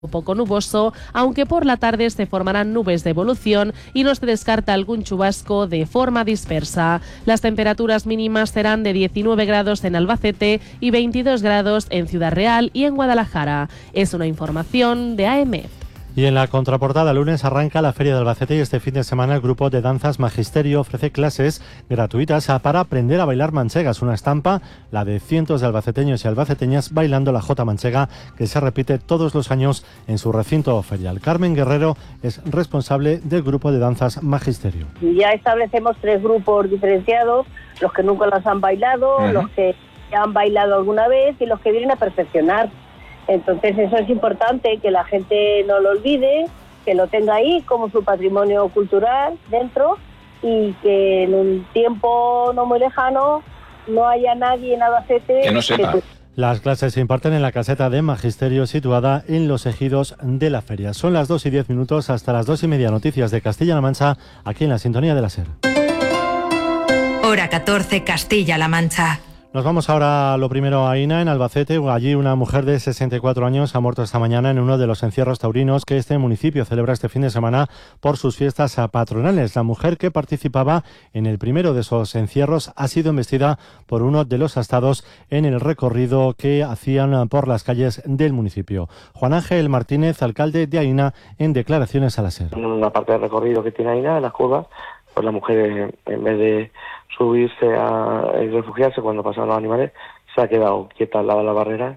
poco nuboso, aunque por la tarde se formarán nubes de evolución y no se descarta algún chubasco de forma dispersa. Las temperaturas mínimas serán de 19 grados en Albacete y 22 grados en Ciudad Real y en Guadalajara. Es una información de AM. Y en la contraportada, lunes arranca la Feria de Albacete y este fin de semana el grupo de danzas Magisterio ofrece clases gratuitas para aprender a bailar manchegas, una estampa, la de cientos de albaceteños y albaceteñas bailando la jota manchega que se repite todos los años en su recinto ferial. Carmen Guerrero es responsable del grupo de danzas Magisterio. Ya establecemos 3 grupos diferenciados, los que nunca las han bailado, los que ya han bailado alguna vez y los que vienen a perfeccionar. Entonces eso es importante, que la gente no lo olvide, que lo tenga ahí como su patrimonio cultural dentro y que en un tiempo no muy lejano no haya nadie en Albacete que no sepa. Las clases se imparten en la caseta de Magisterio situada en Los Ejidos de la Feria. Son las 2:10 hasta las 2:30. Noticias de Castilla-La Mancha, aquí en la sintonía de la SER. Hora 14, Castilla-La Mancha. Nos vamos ahora lo primero a Ina, en Albacete. Allí una mujer de 64 años ha muerto esta mañana en uno de los encierros taurinos que este municipio celebra este fin de semana por sus fiestas patronales. La mujer que participaba en el primero de esos encierros ha sido embestida por uno de los astados en el recorrido que hacían por las calles del municipio. Juan Ángel Martínez, alcalde de Aina, en declaraciones a la SER. En una parte del recorrido que tiene Aina, en las curvas, pues la mujer, en vez de subirse y refugiarse cuando pasaban los animales, se ha quedado quieta al lado de la barrera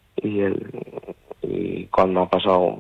y cuando ha pasado,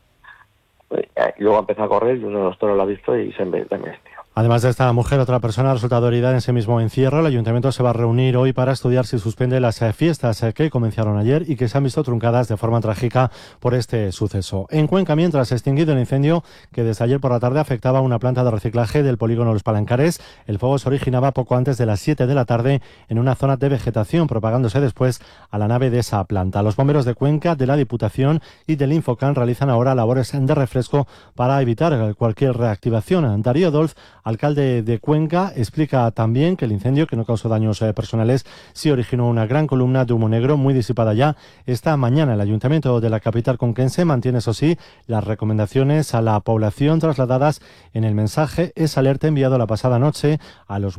luego ha empezado a correr y uno de los toros lo ha visto y se embestió. Además de esta mujer, otra persona ha resultado herida en ese mismo encierro. El ayuntamiento se va a reunir hoy para estudiar si suspende las fiestas que comenzaron ayer y que se han visto truncadas de forma trágica por este suceso. En Cuenca, mientras, se ha extinguido el incendio que desde ayer por la tarde afectaba a una planta de reciclaje del polígono Los Palancares. El fuego se originaba poco antes de las 7 de la tarde en una zona de vegetación, propagándose después a la nave de esa planta. Los bomberos de Cuenca, de la Diputación y del Infocan realizan ahora labores de refresco para evitar cualquier reactivación. Darío Dolz, alcalde de Cuenca, explica también que el incendio, que no causó daños personales, sí originó una gran columna de humo negro muy disipada ya esta mañana. El ayuntamiento de la capital conquense mantiene, eso sí, las recomendaciones a la población trasladadas en el mensaje esa alerta enviado la pasada noche a los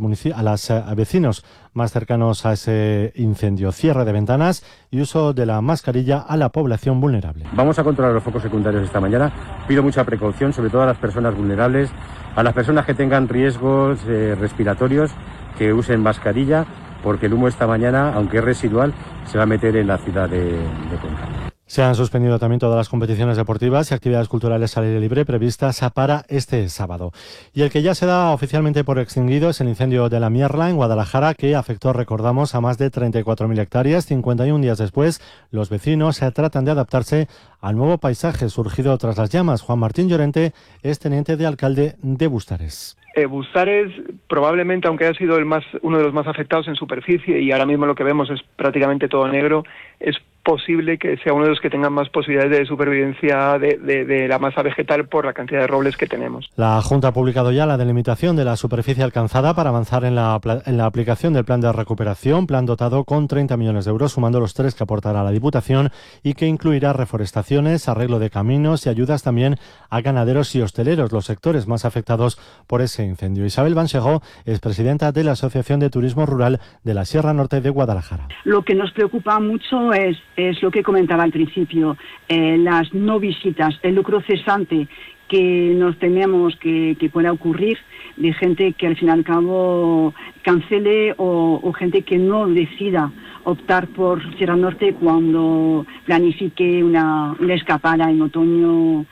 vecinos más cercanos a ese incendio. Cierre de ventanas y uso de la mascarilla a la población vulnerable. Vamos a controlar los focos secundarios esta mañana. Pido mucha precaución, sobre todo a las personas vulnerables, a las personas que tengan riesgos respiratorios, que usen mascarilla, porque el humo esta mañana, aunque es residual, se va a meter en la ciudad de Cuenca. Se han suspendido también todas las competiciones deportivas y actividades culturales al aire libre previstas para este sábado. Y el que ya se da oficialmente por extinguido es el incendio de la Mierla en Guadalajara, que afectó, recordamos, a más de 34.000 hectáreas. 51 días después, los vecinos tratan de adaptarse al nuevo paisaje surgido tras las llamas. Juan Martín Llorente es teniente de alcalde de Bustares. Bustares probablemente, aunque haya sido uno de los más afectados en superficie y ahora mismo lo que vemos es prácticamente todo negro, es posible que sea uno de los que tengan más posibilidades de supervivencia de la masa vegetal por la cantidad de robles que tenemos. La Junta ha publicado ya la delimitación de la superficie alcanzada para avanzar en la aplicación del plan de recuperación, plan dotado con 30 millones de euros, sumando los 3 que aportará la Diputación y que incluirá reforestaciones, arreglo de caminos y ayudas también a ganaderos y hosteleros, los sectores más afectados por ese incendio. Isabel Banchegó es presidenta de la Asociación de Turismo Rural de la Sierra Norte de Guadalajara. Lo que nos preocupa mucho es lo que comentaba al principio, las no visitas, el lucro cesante que nos tememos que pueda ocurrir de gente que al fin y al cabo cancele o gente que no decida optar por Sierra Norte cuando planifique una escapada en otoño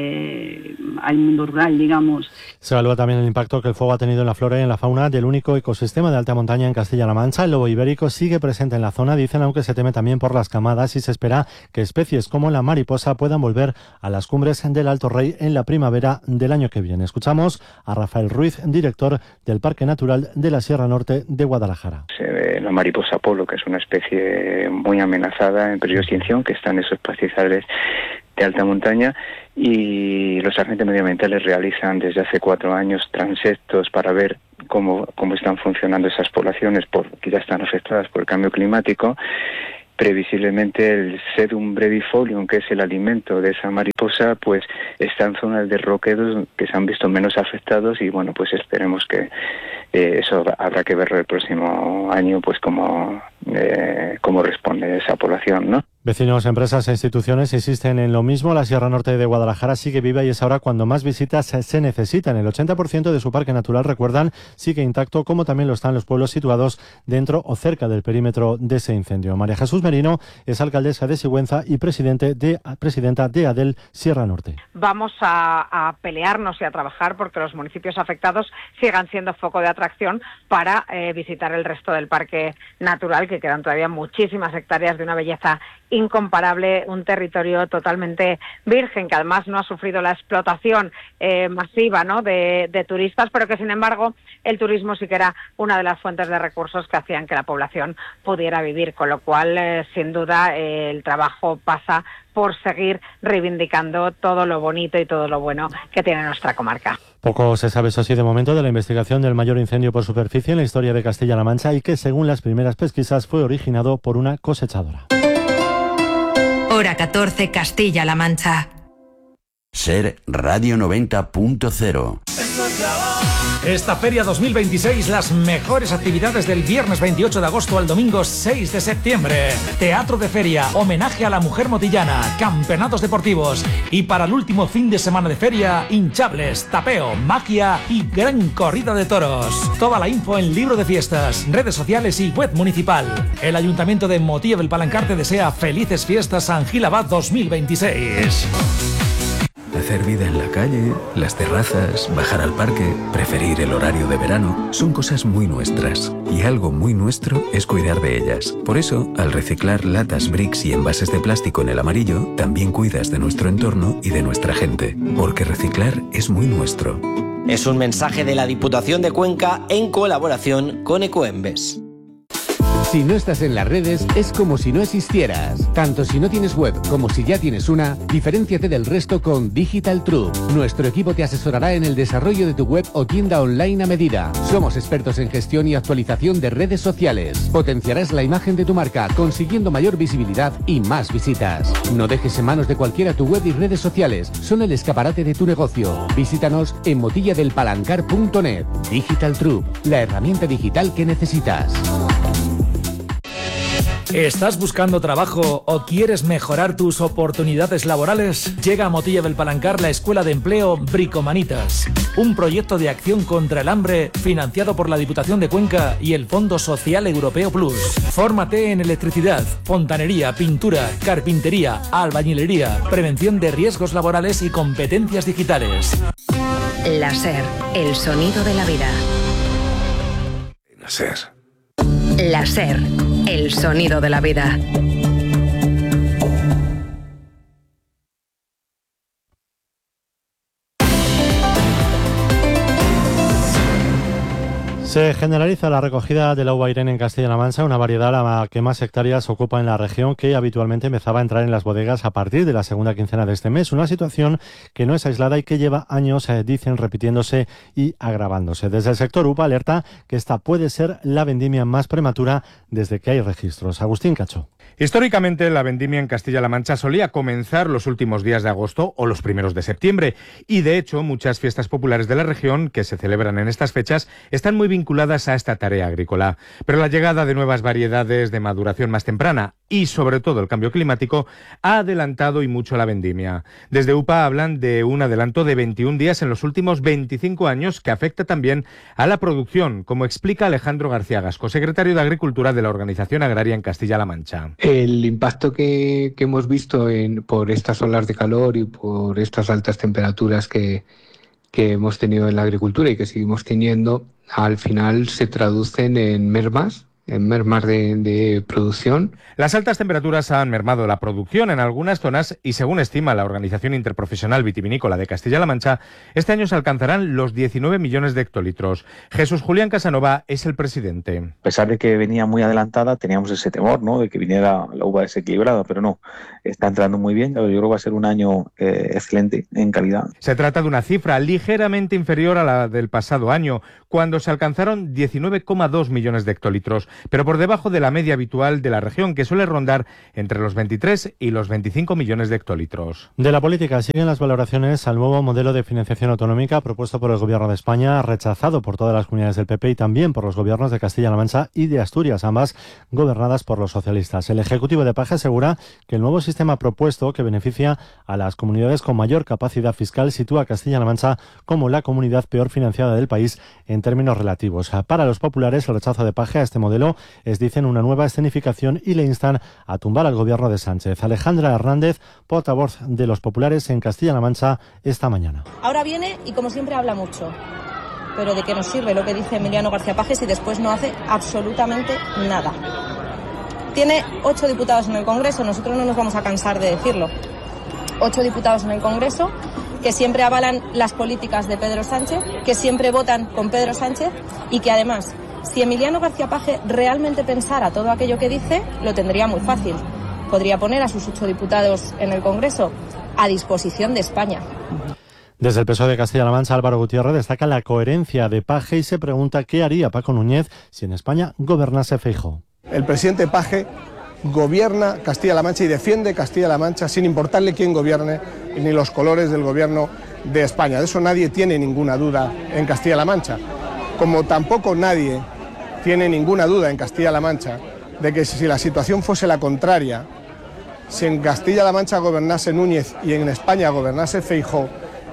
al mundo rural, digamos. Se evalúa también el impacto que el fuego ha tenido en la flora y en la fauna del único ecosistema de alta montaña en Castilla-La Mancha. El lobo ibérico sigue presente en la zona, dicen, aunque se teme también por las camadas y se espera que especies como la mariposa puedan volver a las cumbres del Alto Rey en la primavera del año que viene. Escuchamos a Rafael Ruiz, director del Parque Natural de la Sierra Norte de Guadalajara. La mariposa polo, que es una especie muy amenazada, en peligro de extinción, que está en esos pastizales de alta montaña, y los agentes medioambientales realizan desde hace 4 años transectos para ver cómo están funcionando esas poblaciones que ya están afectadas por el cambio climático, previsiblemente el Sedum brevifolium, que es el alimento de esa mariposa, pues está en zonas de roquedos que se han visto menos afectados y bueno, pues esperemos que eso habrá que verlo el próximo año, pues cómo responde esa población, ¿no? Vecinos, empresas e instituciones insisten en lo mismo. La Sierra Norte de Guadalajara sigue viva y es ahora cuando más visitas se necesitan. El 80% de su parque natural, recuerdan, sigue intacto, como también lo están los pueblos situados dentro o cerca del perímetro de ese incendio. María Jesús Merino es alcaldesa de Sigüenza y presidenta de ADEL Sierra Norte. Vamos a pelearnos y a trabajar porque los municipios afectados sigan siendo foco de atracción para visitar el resto del parque natural, que quedan todavía muchísimas hectáreas de una belleza incomparable, un territorio totalmente virgen que además no ha sufrido la explotación masiva, ¿no?, de turistas, pero que sin embargo el turismo sí que era una de las fuentes de recursos que hacían que la población pudiera vivir, con lo cual sin duda el trabajo pasa por seguir reivindicando todo lo bonito y todo lo bueno que tiene nuestra comarca. Poco se sabe, eso sí, de momento, de la investigación del mayor incendio por superficie en la historia de Castilla-La Mancha y que, según las primeras pesquisas, fue originado por una cosechadora. Hora 14, Castilla-La Mancha. Ser Radio 90.0. Esta Feria 2026, las mejores actividades del viernes 28 de agosto al domingo 6 de septiembre. Teatro de feria, homenaje a la mujer motillana, campeonatos deportivos y para el último fin de semana de feria, hinchables, tapeo, magia y gran corrida de toros. Toda la info en libro de fiestas, redes sociales y web municipal. El Ayuntamiento de Motillo del Palancar te desea felices fiestas San Gil Abad 2026. Hacer vida en la calle, las terrazas, bajar al parque, preferir el horario de verano, son cosas muy nuestras. Y algo muy nuestro es cuidar de ellas. Por eso, al reciclar latas, bricks y envases de plástico en el amarillo, también cuidas de nuestro entorno y de nuestra gente. Porque reciclar es muy nuestro. Es un mensaje de la Diputación de Cuenca en colaboración con Ecoembes. Si no estás en las redes, es como si no existieras. Tanto si no tienes web como si ya tienes una, diferénciate del resto con Digital True. Nuestro equipo te asesorará en el desarrollo de tu web o tienda online a medida. Somos expertos en gestión y actualización de redes sociales. Potenciarás la imagen de tu marca, consiguiendo mayor visibilidad y más visitas. No dejes en manos de cualquiera tu web y redes sociales. Son el escaparate de tu negocio. Visítanos en motilladelpalancar.net. Digital True, la herramienta digital que necesitas. ¿Estás buscando trabajo o quieres mejorar tus oportunidades laborales? Llega a Motilla del Palancar la Escuela de Empleo Bricomanitas, un proyecto de acción contra el hambre financiado por la Diputación de Cuenca y el Fondo Social Europeo Plus. Fórmate en electricidad, fontanería, pintura, carpintería, albañilería, prevención de riesgos laborales y competencias digitales. Láser, el sonido de la vida. Láser. Láser, el sonido de la vida. Se generaliza la recogida de la uva Irene en Castilla-La Mancha, una variedad la que más hectáreas ocupa en la región, que habitualmente empezaba a entrar en las bodegas a partir de la segunda quincena de este mes. Una situación que no es aislada y que lleva años, dicen, repitiéndose y agravándose. Desde el sector UPA alerta que esta puede ser la vendimia más prematura desde que hay registros. Agustín Cacho. Históricamente, la vendimia en Castilla-La Mancha solía comenzar los últimos días de agosto o los primeros de septiembre. Y, de hecho, muchas fiestas populares de la región que se celebran en estas fechas están muy vinculadas a esta tarea agrícola. Pero la llegada de nuevas variedades de maduración más temprana y, sobre todo, el cambio climático ha adelantado y mucho la vendimia. Desde UPA hablan de un adelanto de 21 días en los últimos 25 años que afecta también a la producción, como explica Alejandro García Gasco, secretario de Agricultura de la Organización Agraria en Castilla-La Mancha. El impacto que hemos visto por estas olas de calor y por estas altas temperaturas que hemos tenido en la agricultura y que seguimos teniendo, al final se traducen en mermas de producción. Las altas temperaturas han mermado la producción en algunas zonas y, según estima la Organización Interprofesional Vitivinícola de Castilla-La Mancha, este año se alcanzarán los 19 millones de hectolitros. Jesús Julián Casanova es el presidente. A pesar de que venía muy adelantada, teníamos ese temor, ¿no?, de que viniera la uva desequilibrada, pero no, está entrando muy bien. Yo creo que va a ser un año excelente en calidad. Se trata de una cifra ligeramente inferior a la del pasado año, cuando se alcanzaron 19,2 millones de hectolitros. pero por debajo de la media habitual de la región, que suele rondar entre los 23 y los 25 millones de hectolitros. De la política siguen las valoraciones al nuevo modelo de financiación autonómica propuesto por el Gobierno de España, rechazado por todas las comunidades del PP y también por los gobiernos de Castilla-La Mancha y de Asturias, ambas gobernadas por los socialistas. El Ejecutivo de Paje asegura que el nuevo sistema propuesto, que beneficia a las comunidades con mayor capacidad fiscal, sitúa a Castilla-La Mancha como la comunidad peor financiada del país en términos relativos. Para los populares, el rechazo de Paje a este modelo es, dicen, una nueva escenificación y le instan a tumbar al gobierno de Sánchez. Alejandra Hernández, portavoz de los populares en Castilla-La Mancha, esta mañana. Ahora viene y, como siempre, habla mucho. Pero ¿de qué nos sirve lo que dice Emiliano García Paje si después no hace absolutamente nada? Tiene 8 diputados en el Congreso, nosotros no nos vamos a cansar de decirlo. 8 diputados en el Congreso que siempre avalan las políticas de Pedro Sánchez, que siempre votan con Pedro Sánchez y que además, si Emiliano García Paje realmente pensara todo aquello que dice, lo tendría muy fácil. Podría poner a sus 8 diputados en el Congreso a disposición de España. Desde el PSOE de Castilla-La Mancha, Álvaro Gutiérrez destaca la coherencia de Paje y se pregunta qué haría Paco Núñez si en España gobernase Feijóo. El presidente Paje gobierna Castilla-La Mancha y defiende Castilla-La Mancha sin importarle quién gobierne ni los colores del gobierno de España. De eso nadie tiene ninguna duda en Castilla-La Mancha. Como tampoco nadie tiene ninguna duda en Castilla-La Mancha de que si la situación fuese la contraria, si en Castilla-La Mancha gobernase Núñez y en España gobernase Feijóo,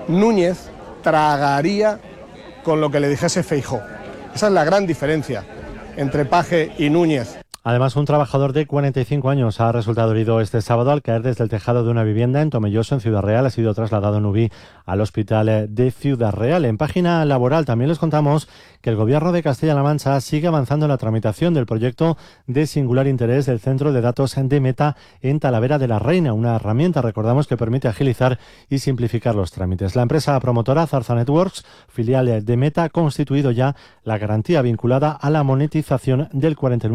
Núñez tragaría con lo que le dijese Feijóo. Esa es la gran diferencia entre Paje y Núñez. Además, un trabajador de 45 años ha resultado herido este sábado al caer desde el tejado de una vivienda en Tomelloso, en Ciudad Real. Ha sido trasladado en UBI al hospital de Ciudad Real. En página laboral también les contamos que el Gobierno de Castilla-La Mancha sigue avanzando en la tramitación del proyecto de singular interés del Centro de Datos de Meta en Talavera de la Reina, una herramienta, recordamos, que permite agilizar y simplificar los trámites. La empresa promotora Zarza Networks, filial de Meta, ha constituido ya la garantía vinculada a la monetización del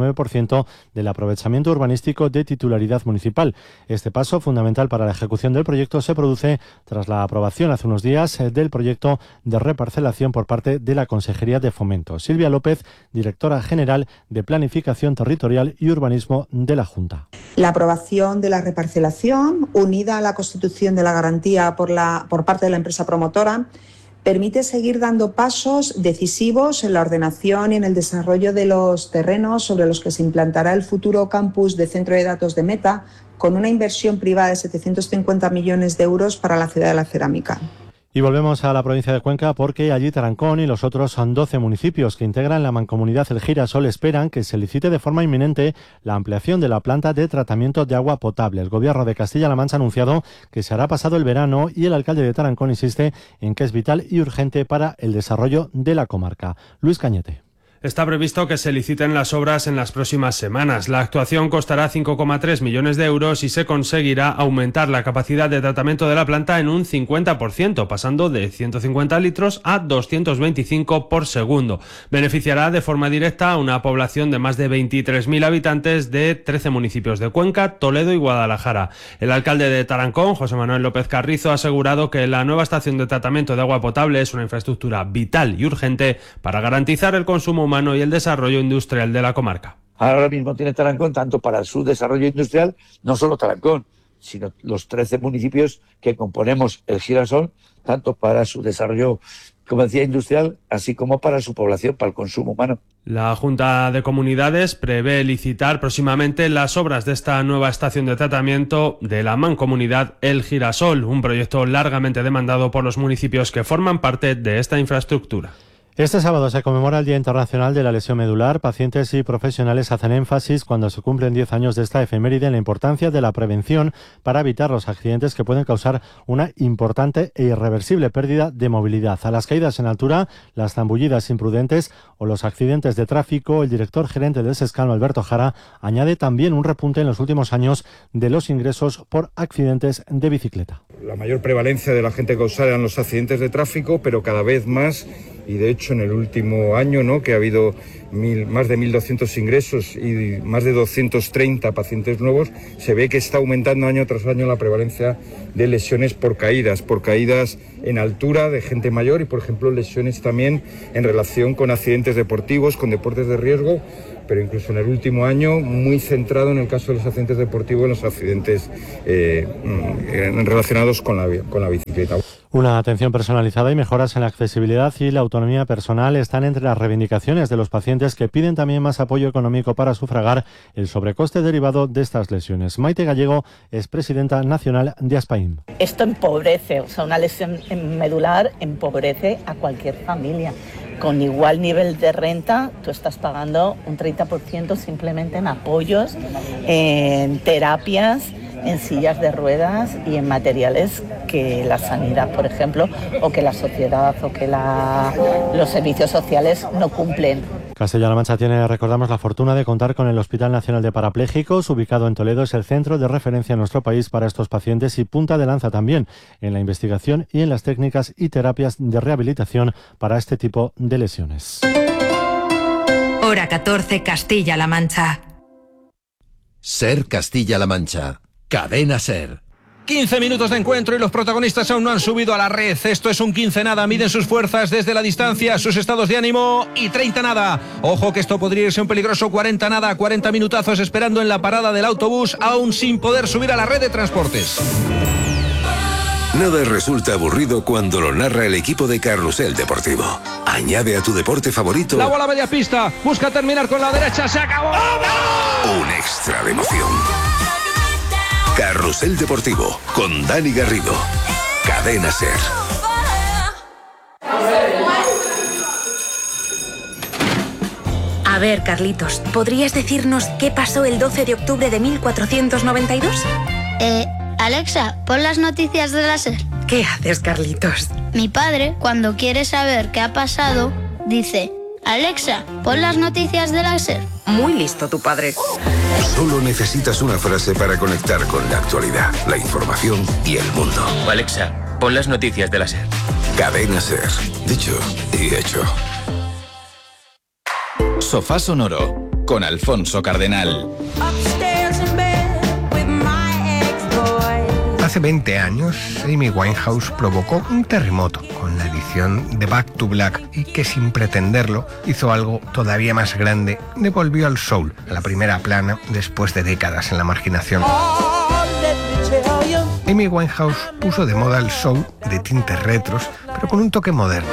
49% del aprovechamiento urbanístico de titularidad municipal. Este paso, fundamental para la ejecución del proyecto, se produce tras la aprobación hace unos días del proyecto de reparcelación por parte de la Consejería de Fomento. Silvia López, directora general de Planificación Territorial y Urbanismo de la Junta. La aprobación de la reparcelación, unida a la constitución de la garantía por parte de la empresa promotora, permite seguir dando pasos decisivos en la ordenación y en el desarrollo de los terrenos sobre los que se implantará el futuro campus de centro de datos de Meta, con una inversión privada de 750 millones de euros para la ciudad de la cerámica. Y volvemos a la provincia de Cuenca porque allí Tarancón y los otros 12 municipios que integran la mancomunidad El Girasol esperan que se licite de forma inminente la ampliación de la planta de tratamiento de agua potable. El Gobierno de Castilla-La Mancha ha anunciado que se hará pasado el verano y el alcalde de Tarancón insiste en que es vital y urgente para el desarrollo de la comarca. Luis Cañete. Está previsto que se liciten las obras en las próximas semanas. La actuación costará 5,3 millones de euros y se conseguirá aumentar la capacidad de tratamiento de la planta en un 50%, pasando de 150 litros a 225 por segundo. Beneficiará de forma directa a una población de más de 23.000 habitantes de 13 municipios de Cuenca, Toledo y Guadalajara. El alcalde de Tarancón, José Manuel López Carrizo, ha asegurado que la nueva estación de tratamiento de agua potable es una infraestructura vital y urgente para garantizar el consumo humano y el desarrollo industrial de la comarca. Ahora mismo tiene Tarancón, tanto para su desarrollo industrial, no solo Tarancón, sino los 13 municipios que componemos el Girasol, tanto para su desarrollo, como decía, industrial, así como para su población, para el consumo humano. La Junta de Comunidades prevé licitar próximamente las obras de esta nueva estación de tratamiento de la mancomunidad El Girasol, un proyecto largamente demandado por los municipios que forman parte de esta infraestructura. Este sábado se conmemora el Día Internacional de la Lesión Medular. Pacientes y profesionales hacen énfasis cuando se cumplen 10 años de esta efeméride en la importancia de la prevención para evitar los accidentes que pueden causar una importante e irreversible pérdida de movilidad. A las caídas en altura, las zambullidas imprudentes o los accidentes de tráfico, el director gerente del SESCAM, Alberto Jara, añade también un repunte en los últimos años de los ingresos por accidentes de bicicleta. La mayor prevalencia de la gente causada eran los accidentes de tráfico, pero cada vez más. Y de hecho en el último año, ¿no?, que ha habido más de 1.200 ingresos y más de 230 pacientes nuevos, se ve que está aumentando año tras año la prevalencia de lesiones por caídas en altura de gente mayor y, por ejemplo, lesiones también en relación con accidentes deportivos, con deportes de riesgo, pero incluso en el último año muy centrado en el caso de los accidentes deportivos, en los accidentes relacionados con la bicicleta. Una atención personalizada y mejoras en la accesibilidad y la autonomía personal están entre las reivindicaciones de los pacientes, que piden también más apoyo económico para sufragar el sobrecoste derivado de estas lesiones. Maite Gallego es presidenta nacional de ASPAIM. Esto empobrece, o sea, una lesión medular empobrece a cualquier familia. Con igual nivel de renta, tú estás pagando un 30% simplemente en apoyos, en terapias, en sillas de ruedas y en materiales que la sanidad, por ejemplo, o que la sociedad o que los servicios sociales no cumplen. Castilla-La Mancha tiene, recordamos, la fortuna de contar con el Hospital Nacional de Parapléjicos, ubicado en Toledo. Es el centro de referencia en nuestro país para estos pacientes y punta de lanza también en la investigación y en las técnicas y terapias de rehabilitación para este tipo de lesiones. Hora 14, Castilla-La Mancha. Ser Castilla-La Mancha. Cadena Ser. 15 minutos de encuentro y los protagonistas aún no han subido a la red. Esto es un 15 nada. Miden sus fuerzas desde la distancia, sus estados de ánimo, y 30 nada. Ojo que esto podría irse un peligroso 40 nada. 40 minutazos esperando en la parada del autobús, aún sin poder subir a la red de transportes. Nada resulta aburrido cuando lo narra el equipo de Carrusel Deportivo. Añade a tu deporte favorito La bola media pista, busca terminar con la derecha, se acabó. un extra de emoción. Carrusel Deportivo con Dani Garrido. Cadena Ser. A ver, Carlitos, ¿podrías decirnos qué pasó el 12 de octubre de 1492? Alexa, pon las noticias de la SER. ¿Qué haces, Carlitos? Mi padre, cuando quiere saber qué ha pasado, dice: Alexa, pon las noticias de la SER. Muy listo tu padre. Solo necesitas una frase para conectar con la actualidad, la información y el mundo. Alexa, pon las noticias de la SER. Cadena Ser. Dicho y hecho. Sofá Sonoro con Alfonso Cardenal. Hace 20 años, Amy Winehouse provocó un terremoto con la edición de Back to Black, y que sin pretenderlo hizo algo todavía más grande: devolvió al soul a la primera plana después de décadas en la marginación. Amy Winehouse puso de moda el soul de tintes retros, pero con un toque moderno.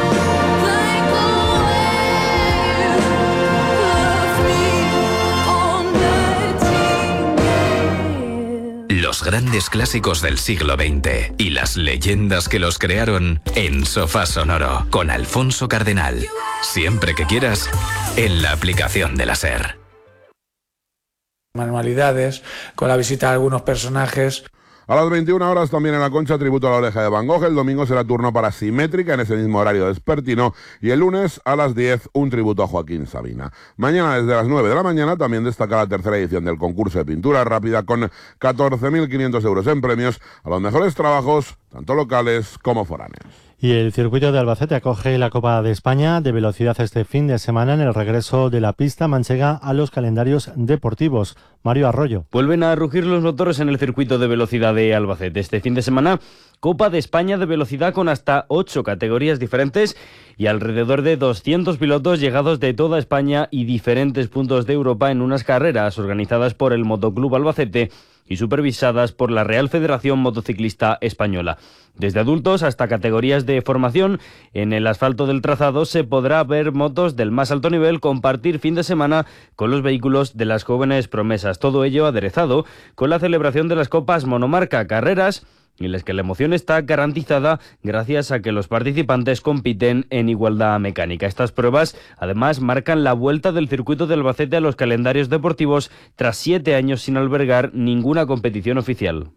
Los grandes clásicos del siglo XX y las leyendas que los crearon en Sofá Sonoro con Alfonso Cardenal. Siempre que quieras, en la aplicación de la SER. Manualidades, con la visita de algunos personajes. A las 21 horas también en La Concha, tributo a La Oreja de Van Gogh. El domingo será turno para Simétrica en ese mismo horario vespertino, y el lunes a las 10 un tributo a Joaquín Sabina. Mañana desde las 9 de la mañana también destaca la tercera edición del concurso de pintura rápida, con 14.500 euros en premios a los mejores trabajos, tanto locales como foráneos. Y el circuito de Albacete acoge la Copa de España de velocidad este fin de semana en el regreso de la pista manchega a los calendarios deportivos. Mario Arroyo. Vuelven a rugir los motores en el circuito de velocidad de Albacete. Este fin de semana, Copa de España de velocidad con hasta 8 categorías diferentes y alrededor de 200 pilotos llegados de toda España y diferentes puntos de Europa en unas carreras organizadas por el Motoclub Albacete y supervisadas por la Real Federación Motociclista Española. Desde adultos hasta categorías de formación, en el asfalto del trazado se podrá ver motos del más alto nivel compartir fin de semana con los vehículos de las jóvenes promesas. Todo ello aderezado con la celebración de las copas monomarca, carreras en las que la emoción está garantizada gracias a que los participantes compiten en igualdad mecánica. Estas pruebas, además, marcan la vuelta del circuito de Albacete a los calendarios deportivos tras 7 años sin albergar ninguna competición oficial.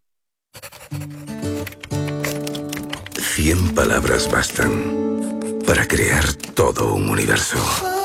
100 palabras bastan para crear todo un universo.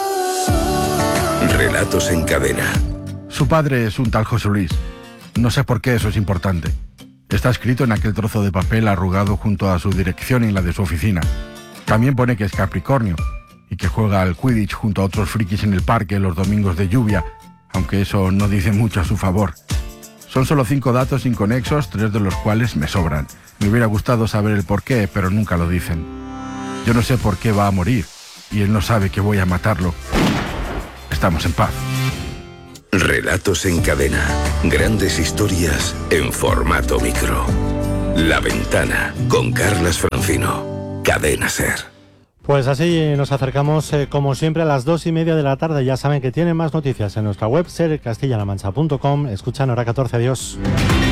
Relatos en cadena. Su padre es un tal José Luis. No sé por qué eso es importante. Está escrito en aquel trozo de papel arrugado junto a su dirección y la de su oficina. También pone que es Capricornio y que juega al Quidditch junto a otros frikis en el parque los domingos de lluvia, aunque eso no dice mucho a su favor. Son solo 5 datos inconexos, 3 de los cuales me sobran. Me hubiera gustado saber el porqué, pero nunca lo dicen. Yo no sé por qué va a morir y él no sabe que voy a matarlo. Estamos en paz. Relatos en cadena. Grandes historias en formato micro. La Ventana, con Carlas Francino. Cadena SER. Pues así nos acercamos, como siempre, a las 2:30 de la tarde. Ya saben que tienen más noticias en nuestra web, sercastillamancha.com. Escuchan Hora 14. Adiós.